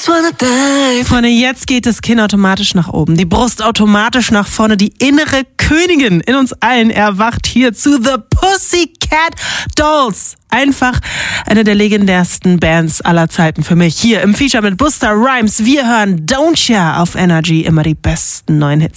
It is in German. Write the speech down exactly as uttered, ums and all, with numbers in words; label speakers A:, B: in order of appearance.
A: wanna dive.
B: Freunde, jetzt geht das Kinn automatisch nach oben, die Brust automatisch nach vorne, die innere Königin in uns allen erwacht hier zu The Pussycat Dolls. Einfach eine der legendärsten Bands aller Zeiten für mich. Hier im Feature mit Busta Rhymes. Wir hören Don't Ya auf Energy, immer die besten neuen Hits.